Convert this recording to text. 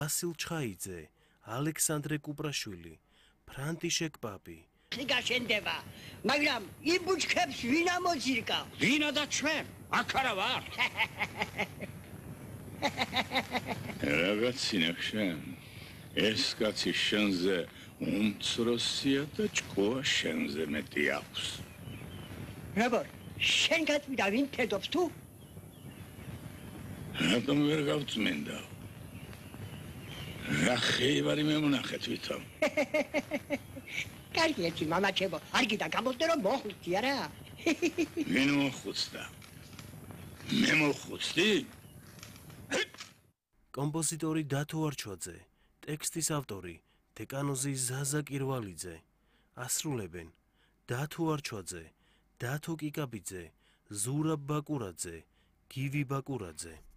ვასილ ჩხაიძე, ალექსანდრე კუპრაშვილი, ფრანტიშეკ პაპი. გაშენდება, მაგრამ იმ ბუჩქებს ვინ ამოძირკა? ვინა და ჩვენ? აქ არა ვარ. რაღაცინახშენ. ეს კაცი შენზე უმცროსია და ჭკუა შენზე მეტი აქვს. როგორ? შენ გაწვიდა ვინ თედობს თუ? რატომ ვერ გავწმინდა? რა ხეივარი მემონახე თვითონ. კარგი ერთი მამაჩებო, არგიდა გამოდე რომ მოხვიცი არა? ვინ მოხვუცდა? მე მოხვუცდი? კომპოზიტორი დათო არჩვაძე, ტექსტის ავტორი დეკანოზი ზაზა კირვალიძე, ასრულებენ დათო არჩვაძე, დათო კიკაბიძე, ზურაბ ბაკურაძე, გივი ბაკურაძე.